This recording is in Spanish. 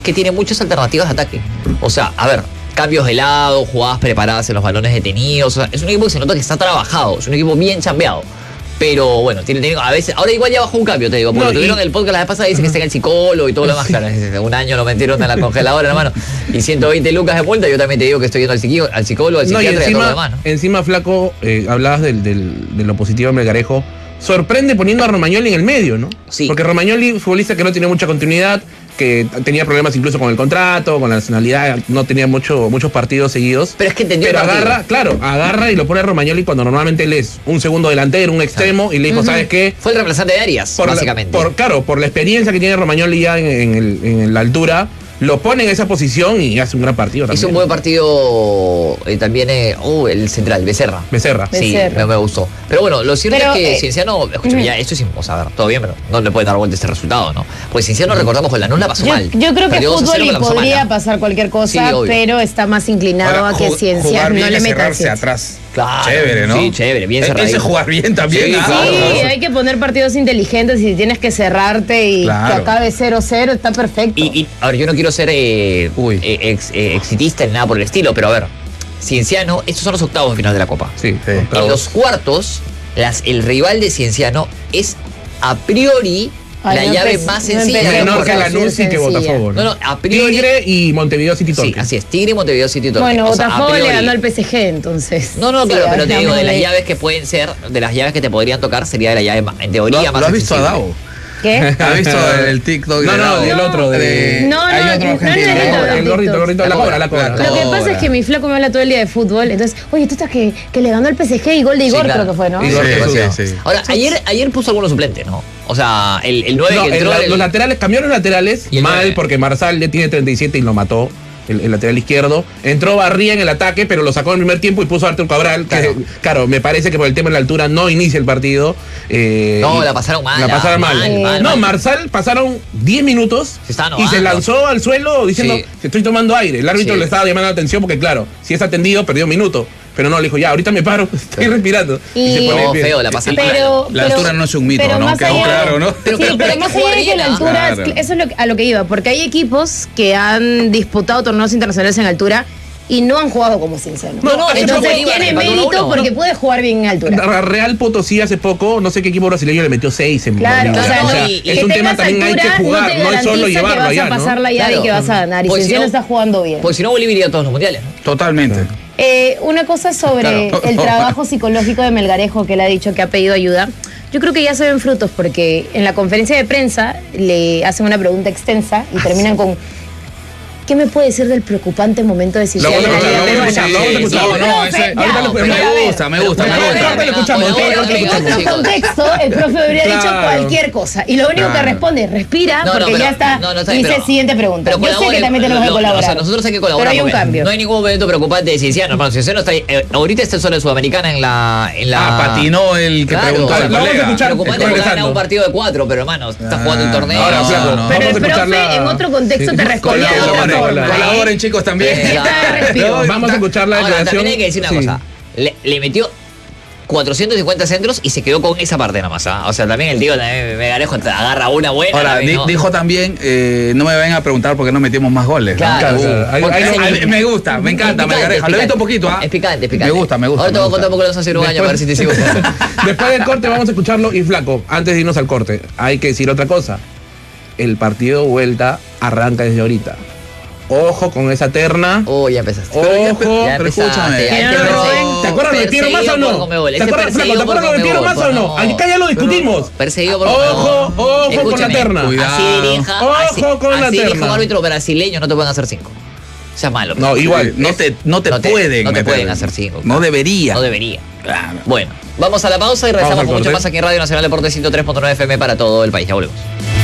que tiene muchas alternativas de ataque. O sea, a ver, cambios de lado, jugadas preparadas en los balones detenidos. O sea, es un equipo que se nota que está trabajado, es un equipo bien chambeado. Pero bueno, tiene a veces, ahora igual ya bajó un cambio, te digo, porque tuvieron el podcast la vez pasada, dice que está en el psicólogo y todo lo demás. Claro, un año lo metieron en la congeladora, hermano, y 120 lucas de multa. Yo también te digo que estoy yendo al psicólogo, al psiquiatra y todo lo demás, ¿no? Encima, Flaco, hablabas de lo positivo de Melgarejo. Sorprende poniendo a Romagnoli en el medio, ¿no? Sí. Porque Romagnoli, futbolista que no tiene mucha continuidad, que tenía problemas incluso con el contrato, con la nacionalidad, no tenía muchos partidos seguidos. Pero es que entendió. Pero agarra y lo pone a Romagnoli cuando normalmente él es un segundo delantero, un extremo, y le dijo, ¿sabes qué? Fue el reemplazante de Arias, básicamente. Por la experiencia que tiene Romagnoli ya en la altura, lo pone en esa posición y hace un gran partido también. Hizo un buen partido también el central, Becerra. Sí, me gustó. Pero bueno, lo cierto es que Cienciano, escúchame, ya esto es imposible. A ver, todo bien, pero no le puede dar vuelta a este resultado, ¿no? Pues Cienciano, recordamos, con la NUS la pasó mal. Yo creo que fútbol y podría pasar cualquier cosa, sí, pero está más inclinado a que Cienciano no le meta atrás. Claro, chévere, ¿no? Sí, chévere, bien cerrado. Ese jugar bien también. Sí, hay que poner partidos inteligentes y si tienes que cerrarte y que acabe 0-0, está perfecto. Y a ver, yo no quiero ser exitista ni nada por el estilo, pero a ver, Cienciano, estos son los octavos de final de la Copa. Sí. En los cuartos, el rival de Cienciano es a priori la llave más sencilla. Menor que Lanús y que Botafogo. No, a priori. Tigre y Montevideo City Torque. Sí, así es, Tigre y Montevideo City Torque. Bueno, Botafogo le ganó al PSG, entonces. No, claro, pero te digo, de las llaves que pueden ser, de las llaves que te podrían tocar, sería de la llave, en teoría, más ¿Lo has visto a Davo? ¿Qué? ¿Has visto el TikTok? No, el otro. Hay otro argentino. El gordito, la cobra. Lo que pasa es que mi flaco me habla todo el día de fútbol, entonces, oye, tú estás que le ganó al PSG y gol de Igor, creo que fue, ¿no? Sí. Ahora, ayer puso algunos suplentes, ¿no? O sea, el 9 que entró... Los laterales, cambiaron los laterales mal porque Marsal le tiene 37 y lo mató. El lateral izquierdo. Entró Barría en el ataque, pero lo sacó en el primer tiempo y puso a Artur Cabral. Claro, me parece que por el tema de la altura no inicia el partido. No, la pasaron mal. No, Marsal pasaron 10 minutos y se lanzó al suelo diciendo que estoy tomando aire. El árbitro le estaba llamando la atención porque, claro, si es atendido, perdió un minuto. Pero no, le dijo, ya, ahorita me paro, estoy respirando. Y se pone feo, la pasan mal. La altura no es un mito, ¿no? Quedó claro, ¿no? Pero más allá de que la altura, eso es a lo que iba, porque hay equipos que han disputado torneos internacionales en altura y no han jugado como Cienciano. Entonces tiene mérito porque puede jugar bien en altura. Real Potosí hace poco, no sé qué equipo brasileño le metió 6 en Claro, es un tema también, hay que jugar, no es solo llevarlo allá, ¿no? Vas a pasar la llave y que vas a ganar, y Cienciano está jugando bien. Porque si no, Bolivia iría a todos los mundiales, ¿no? Totalmente. Una cosa sobre el trabajo psicológico de Melgarejo, que él ha dicho que ha pedido ayuda. Yo creo que ya se ven frutos porque en la conferencia de prensa le hacen una pregunta extensa y terminan con ¿qué me puede decir del preocupante momento de decisión de la Liga Peruana? Me gusta. En otro contexto, el profe habría dicho cualquier cosa. Y lo único que responde es respira, porque ya está. Dice siguiente pregunta. Yo sé que también tenemos que colaborar. O sea, nosotros hay que colaborar. Pero hay un cambio. No hay ningún momento preocupante de Cienciano. Hermano, Cienciano está ahorita está solo en Sudamericana en la. Patinó el que preguntó al colega. Preocupante porque gana un partido de 4, pero hermano, está jugando un torneo. Pero el profe en otro contexto te respondía de otra forma. Colaboren, chicos, también. Vamos a escuchar la declaración. También hay que decir una cosa. Le metió 450 centros y se quedó con esa parte nomás. O sea, también el tío Melgarejo agarra una buena. Ahora, dijo también, no me vengan a preguntar por qué no metimos más goles. Claro. Me gusta, me encanta Melgarejo. Lo he visto un poquito. Es picante. Me gusta. Ahora te voy a contar un poco de los hace un año a ver si te sigo. Después del corte vamos a escucharlo. Y Flaco, antes de irnos al corte, hay que decir otra cosa. El partido de vuelta arranca desde ahorita. Ojo con esa terna. Ya empezaste. Ojo, pero escúchame. ¿Te acuerdas lo de Piero Massa o no? ¿Te acuerdas lo de Piero Massa o no? Acá ya lo discutimos. Perseguido por Ojo con la terna. Ojo con la terna. Así dijo un árbitro brasileño, no te pueden hacer 5. O sea, malo. No, igual. No te pueden hacer 5. No debería. Claro. Bueno, vamos a la pausa y regresamos con mucho más aquí en Radio Nacional Deportes 103.9 FM para todo el país. Ya volvemos.